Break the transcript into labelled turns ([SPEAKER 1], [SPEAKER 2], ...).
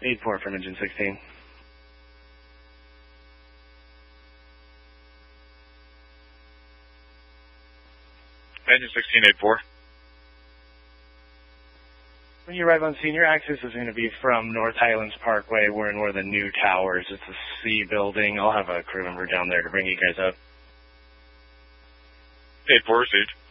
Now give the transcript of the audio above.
[SPEAKER 1] 8-4 from engine 16.
[SPEAKER 2] Engine 16, 8-4.
[SPEAKER 1] When you arrive on scene, your access is going to be from North Highlands Parkway. We're in one of the new towers. It's a C building. I'll have a crew member down there to bring you guys up.
[SPEAKER 2] 8-4, received.